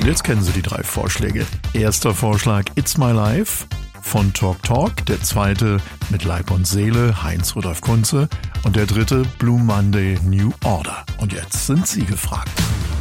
Und jetzt kennen Sie die 3 Vorschläge. Erster Vorschlag It's My Life von Talk Talk. Der zweite mit Leib und Seele, Heinz Rudolf Kunze. Und der dritte Blue Monday New Order. Und jetzt sind Sie gefragt.